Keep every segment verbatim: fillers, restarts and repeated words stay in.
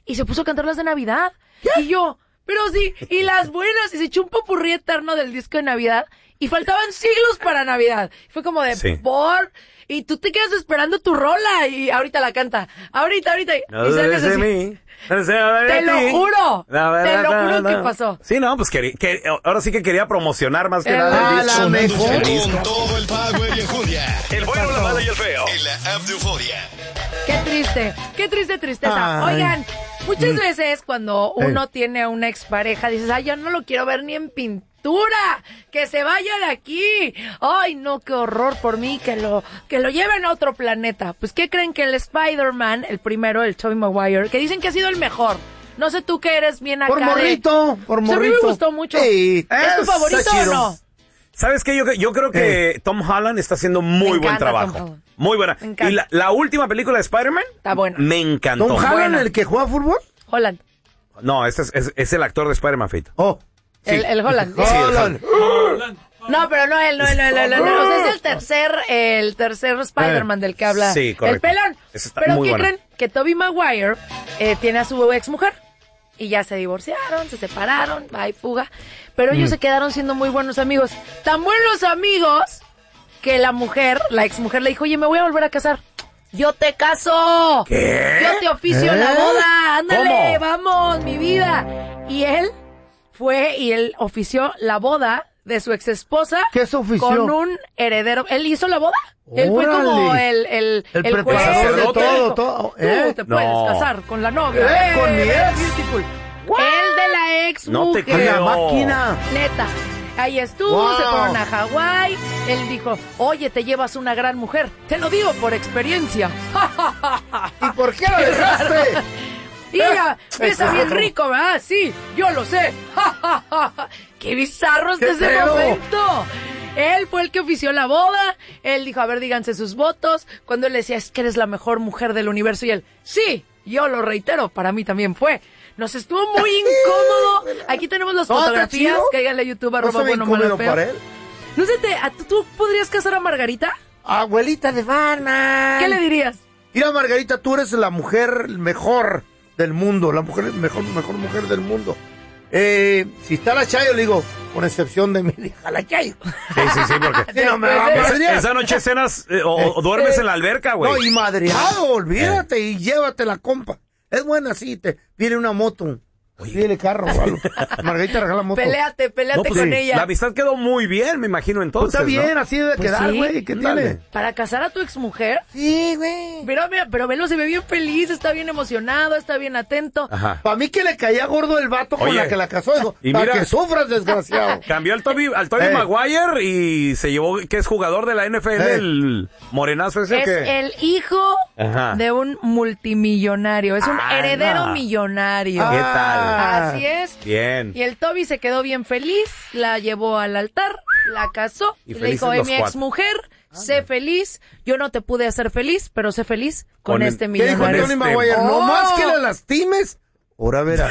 y se puso a cantar las de Navidad. ¿Qué? Y yo, pero sí, y las buenas, y se echó un popurrí eterno del disco de Navidad, y faltaban siglos para Navidad. Fue como de, sí. por... Y tú te quedas esperando tu rola, y ahorita la canta. Ahorita, ahorita. No y dudes de mí. No se va de te ti. lo juro. No, no, te lo no, juro no, que no. pasó. Sí, no, pues quería, que, ahora sí que quería promocionar más que Eh, nada. ah, el disco. La mejor. Con todo el power y enjundia. El bueno, la mala y el feo. En la app de Euforia. Qué triste, qué triste tristeza. Ay. Oigan, muchas Mm. veces cuando Ey. uno tiene a una expareja, dices, ay, yo no lo quiero ver ni en pintura, que se vaya de aquí. Ay, no, qué horror por mí, que lo, que lo lleven a otro planeta. Pues, ¿qué creen? Que el Spider-Man, el primero, el Tobey Maguire, que dicen que ha sido el mejor. No sé tú que eres bien acá Por morrito, de... por Pues a mí morrito. me gustó mucho. Ey, ¿Es tu está favorito o chido. no? ¿Sabes qué? Yo, yo creo que Tom Holland está haciendo muy Me buen encanta Tom trabajo. Holland. Muy buena. Me encanta. Y la, la última película de Spider-Man Está buena. me encantó. ¿Tom Holland, Buena. el que juega fútbol? Holland. No, este es, es, es el actor de Spider-Man, Feito. Oh. Sí. El, el Holland. Sí, el Holland. No, pero no él, no él, no él, no él, no él. O sea, es el tercer, el tercer Spider-Man del que habla Sí, correcto. el pelón. Ese está Pero muy ¿qué bueno. creen? Que Tobey Maguire eh, tiene a su ex mujer y ya se divorciaron, se separaron, va y fuga. Pero ellos se quedaron siendo muy buenos amigos. Tan buenos amigos que la mujer, la ex mujer le dijo, oye, me voy a volver a casar. Yo te caso. ¿Qué? Yo te oficio ¿Eh? la boda. Ándale, ¿Cómo? vamos, mi vida. Y él fue y él ofició la boda de su ex esposa. ¿Qué se ofició? Con un heredero. Él hizo la boda. Él fue Órale. como el, el, El el juez. preparador de el que todo, dijo, todo, Tú ¿eh? te puedes No. casar con la novia. ¿Eh? ¿Con mi ex? Beautiful. El de la ex No te mujer. creo. La máquina. Neta. Ahí estuvo, Wow. se fueron a Hawái. Él dijo, oye, te llevas una gran mujer. Te lo digo por experiencia. ¿Y por qué lo dejaste? Y ella besa bien rico, ¿verdad? Sí, yo lo sé. ¡Qué bizarros ¿Qué de ese pedo? momento! Él fue el que ofició la boda. Él dijo, a ver, díganse sus votos. Cuando él decía, es que eres la mejor mujer del universo. Y él, sí, yo lo reitero, para mí también fue. Nos estuvo muy incómodo. Aquí tenemos las No, está fotografías. chido. Cáiganle a YouTube, ¿No arroba se ve bueno, malo, incómodo feo. para él? No sé, te, ¿a- ¿tú, ¿tú podrías casar a Margarita? Abuelita de Batman. ¿Qué le dirías? Mira, Margarita, tú eres la mujer mejor del mundo, la mujer mejor, mejor mujer del mundo. Eh, si está la Chayo, le digo, con excepción de mi hija, la Chayo. Sí, sí, sí, porque... Sí, no me Pues, va a eh, madrear. Esa noche cenas eh, o, o duermes Eh, en la alberca, güey. No, y madreado, olvídate, y llévate la compa. Es buena, sí, te pide una moto. Pídele carro, algo. Margarita regala moto. Peléate, peléate No, pues, con sí. ella. La amistad quedó muy bien, me imagino, Pues entonces, está bien, ¿no? así debe Pues quedar, sí. güey. ¿Qué Dale. tiene? ¿Para casar a tu exmujer? Sí, güey. Pero, mira, pero Velo se ve bien feliz, está bien emocionado, está bien atento. Ajá. Para mí que le caía gordo el vato con Oye, la que la casó. Digo, y para mira- que sufras, desgraciado. Cambió al Toby, al Toby Eh. Maguire y se llevó, que es jugador de la N F L, Eh. el morenazo ese Es que... el hijo Ajá. de un multimillonario, es un Ah, heredero no. millonario. ¿Qué tal? Ah. Así es. Bien. Y el Toby se quedó bien feliz, la llevó al altar, la casó Y y, le felices dijo, "Oye, los mi cuatro. ex mujer, sé feliz, yo no te pude hacer feliz, pero sé feliz con, Con el- este ¿Qué dijo millonario." Tony este- Maguire? Oh. No más que la lastimes. Ahora verás.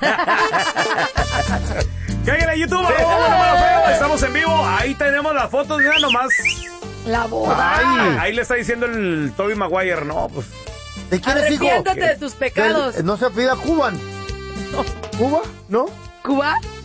Caigan a YouTube, arroba Bueno, Malo, Feo. Estamos en vivo, ahí tenemos las fotos, mira nomás. La boda. Ay. Ahí le está diciendo el Toby Maguire, no, pues... ¿De quién es hijo? Arrepiéntate de tus pecados. Del- no se apellida Cuban. ¿Cuba? ¿No? ¿Cuba?